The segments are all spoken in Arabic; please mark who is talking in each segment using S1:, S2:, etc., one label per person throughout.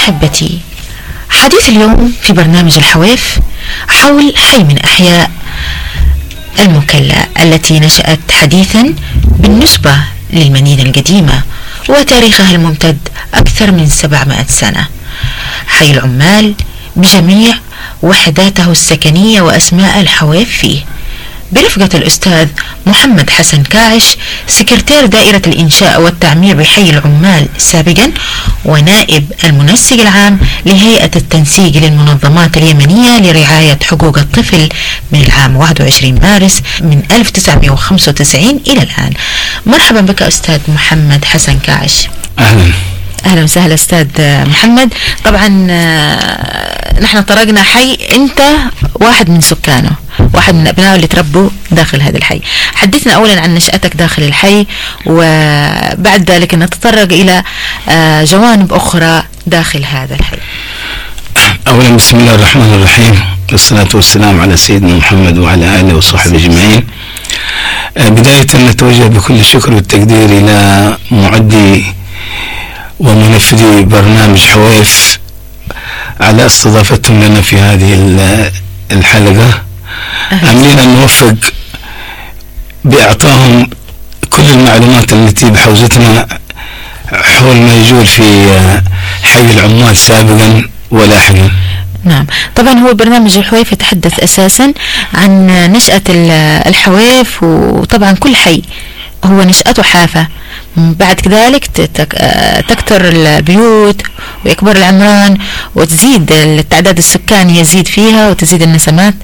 S1: أحبتي، حديث اليوم في برنامج الحواف حول حي من أحياء المكلا التي نشأت حديثا بالنسبة للمدينة القديمة وتاريخها الممتد أكثر من 700 سنة. حي العمال بجميع وحداته السكنية وأسماء الحواف فيه، برفقة الأستاذ محمد حسن كاعش، سكرتير دائرة الإنشاء والتعمير بحي العمال سابقا، ونائب المنسق العام لهيئة التنسيق للمنظمات اليمنية لرعاية حقوق الطفل من العام 21 مارس من 1995 إلى الآن. مرحبا بك أستاذ محمد حسن كاعش. أهلا وسهلا أستاذ محمد. طبعا نحن طرقنا حي أنت واحد من سكانه، واحد من أبنائه اللي تربوا داخل هذا الحي. حدثنا أولا عن نشأتك داخل الحي، وبعد ذلك نتطرق إلى جوانب أخرى داخل هذا الحي.
S2: أولا بسم الله الرحمن الرحيم، والصلاة والسلام على سيدنا محمد وعلى آله وصحبه أجمعين. بداية نتوجه بكل الشكر والتقدير إلى معدي ومنفذي برنامج حواف على استضافتهم لنا في هذه الحلقة. عاملين أن نوفق بإعطائهم كل المعلومات التي بحوزتنا حول ما يجول في حي العمال سابقا ولاحقا.
S1: نعم، طبعا هو برنامج الحواف يتحدث أساسا عن نشأة الحواف، وطبعا كل حي هو نشأته حافة. بعد ذلك تكتر البيوت ويكبر العمران وتزيد التعداد السكاني، يزيد فيها وتزيد النسمات.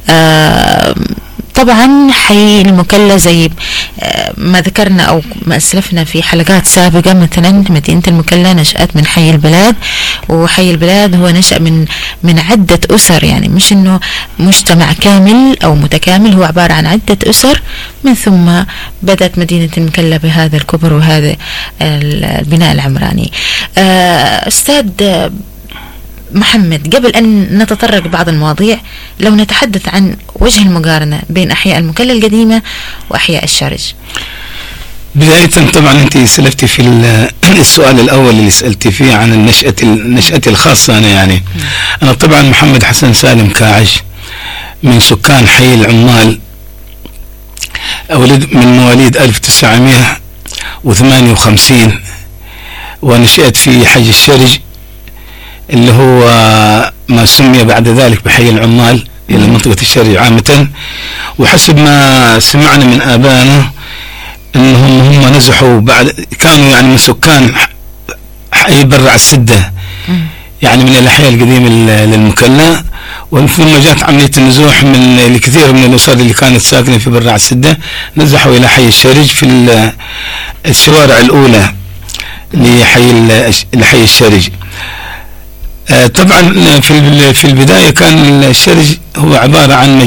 S1: طبعا حي المكلا زي ما ذكرنا أو ما أسلفنا في حلقات سابقة، مثلا مدينة المكلا نشأت من حي البلاد، وحي البلاد هو نشأ من عدة أسر، يعني مش إنه مجتمع كامل أو متكامل، هو عبارة عن عدة أسر، من ثم بدأت مدينة المكلا بهذا الكبر وهذا البناء العمراني. أستاذ محمد، قبل أن نتطرق بعض المواضيع، لو نتحدث عن وجه المقارنة بين أحياء المكلا القديمة وأحياء الشرج.
S2: بداية طبعا أنت سلفتي في السؤال الأول اللي سألتي فيه عن النشأة الخاصة. أنا طبعا محمد حسن سالم كاعش من سكان حي العمال، أولد من مواليد 1958، ونشأت في حي الشرج اللي هو ما سمي بعد ذلك بحي العمال إلى منطقة الشرج عامة. وحسب ما سمعنا من آبائنا أنهم هم نزحوا بعد، كانوا يعني من سكان حي برع السدة، يعني من الأحياء القديمة للمكلا، وثم جاءت عملية النزوح من الكثير من الأسر اللي كانت ساكنة في برع السدة، نزحوا إلى حي الشرج في الشوارع الأولى لحي الشرج. طبعا في البداية كان الشرج هو عبارة عن